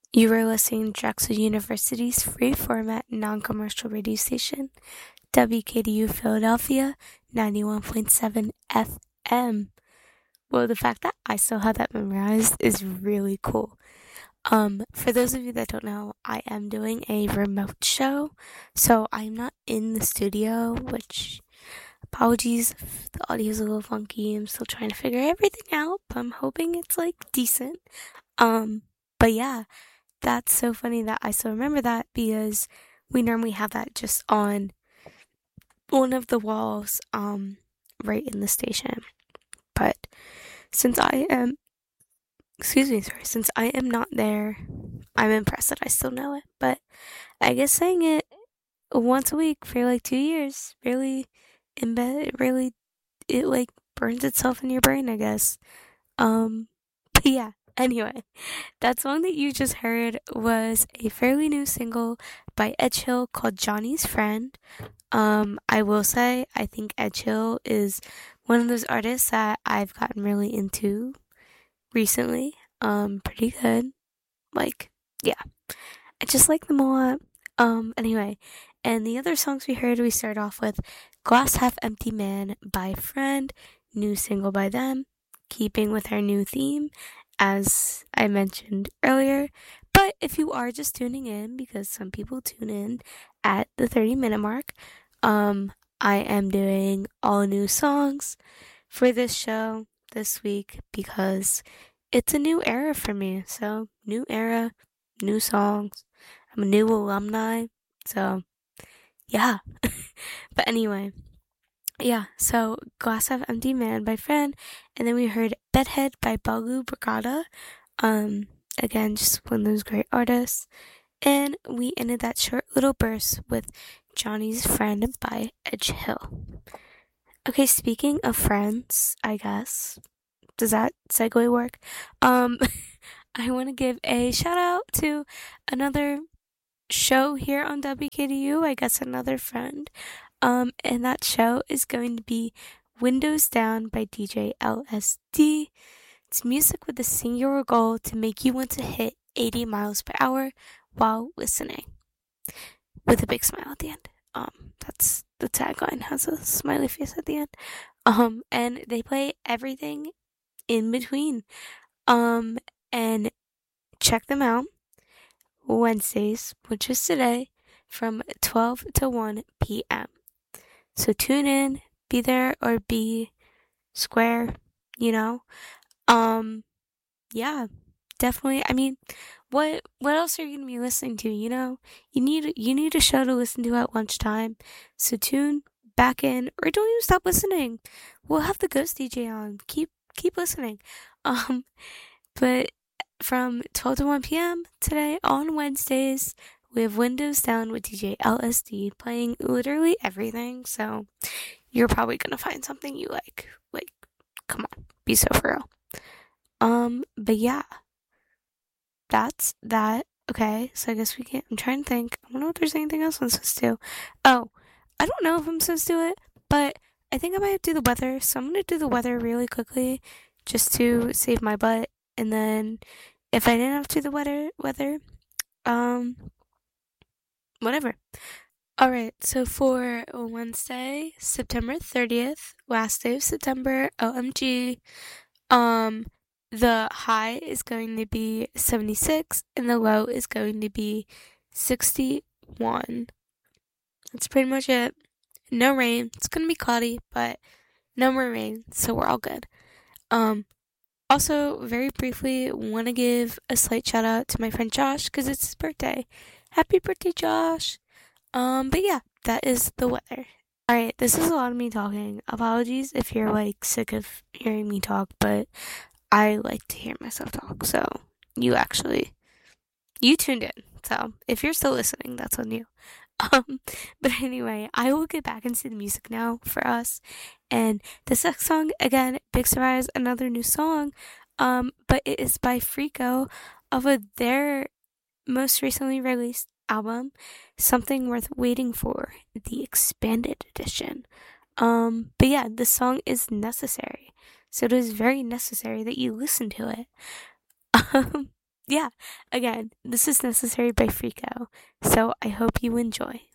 You are listening to Drexel University's free format non-commercial radio station, WKDU Philadelphia 91.7 FM. Well, the fact that I still have that memorized is really cool. For those of you that don't know, I am doing a remote show, so I'm not in the studio, which apologies if the audio is a little funky. I'm still trying to figure everything out, but I'm hoping it's decent. But yeah, that's so funny that I still remember that because we normally have that just on one of the walls, right in the station. But since I am not there, I'm impressed that I still know it. But I guess saying it once a week for 2 years really it burns itself in your brain, I guess. But yeah, anyway, that song that you just heard was a fairly new single by Edge Hill called Johnny's Friend. I will say, I think Edge Hill is one of those artists that I've gotten really into recently. Pretty good. Yeah, I just like them a lot. Anyway, and the other songs we start off with Glass Half Empty Man by Friend, new single by them, keeping with our new theme, as I mentioned earlier. But if you are just tuning in, because some people tune in at the 30-minute mark, I am doing all new songs for this show this week because it's a new era for me. So, new era, new songs. I'm a new alumni. So, yeah. But anyway, yeah. So, Glass Half Empty Man by Friend. And then we heard Bedhead by Balu Brigada. Again, just one of those great artists. And we ended that short little burst with Johnny's Friend by Edge Hill. Okay, speaking of friends, I guess. Does that segue work? I want to give a shout out to another show here on WKDU, I guess another friend. And that show is going to be Windows Down by DJ LSD. It's music with a singular goal to make you want to hit 80 miles per hour while listening. With a big smile at the end. That's the tagline, has a smiley face at the end. And they play everything in between. And check them out Wednesdays, which is today, from 12 to 1 p.m. So tune in, be there or be square, Yeah, definitely. I mean, what else are you gonna be listening to? You need a show to listen to at lunchtime. So tune back in, or don't even stop listening. We'll have the Ghost DJ on. Keep listening. But from 12 to 1 p.m. today on Wednesdays, we have Windows Down with DJ LSD playing literally everything. So you're probably gonna find something you like. Come on, be so for real. But yeah, that's that. Okay, so I guess I'm trying to think. I don't know if there's anything else I'm supposed to do. Oh, I don't know if I'm supposed to do it, but I think I might have to do the weather. So I'm gonna do the weather really quickly just to save my butt. And then if I didn't have to do the weather, whatever. Alright, so for Wednesday, September 30th, last day of September, OMG, the high is going to be 76 and the low is going to be 61. That's pretty much it. No rain. It's going to be cloudy, but no more rain, so we're all good. Also, very briefly, want to give a slight shout out to my friend Josh because it's his birthday. Happy birthday, Josh! But yeah, that is the weather. Alright, this is a lot of me talking. Apologies if you're sick of hearing me talk, but I like to hear myself talk, so you tuned in. So if you're still listening, that's on you. But anyway, I will get back into the music now for us. And this next song, again, Big Surprise, another new song. But it is by Freako of their most recently released album, Something Worth Waiting For, the expanded edition. But yeah, the song is necessary. So it is very necessary that you listen to it. yeah, again, this is Necessary by Freako. So I hope you enjoy.